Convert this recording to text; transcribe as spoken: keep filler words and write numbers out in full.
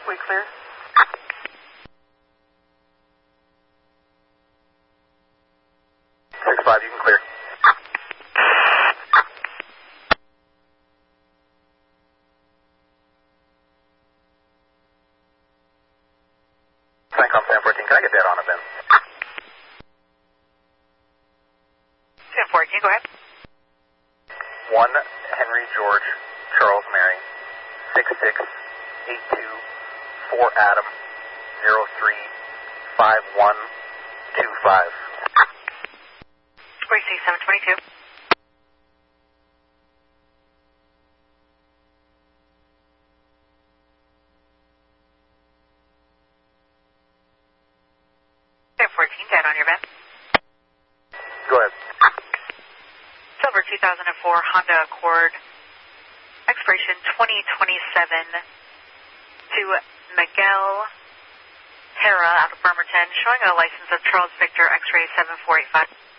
we clear? six five, you can clear. Francom San fourteen, can I get that on it then? San fourteen, go ahead. one Henry George Charles Mary six six eight two four Adam zero three five one two five. Square C seven twenty-two. San fourteen, dead on your bend. Go ahead. Silver two thousand four Honda Accord, expiration twenty twenty-seven, to Miguel Terra out of Bremerton, showing a license of Charles Victor X-ray seven four eight five.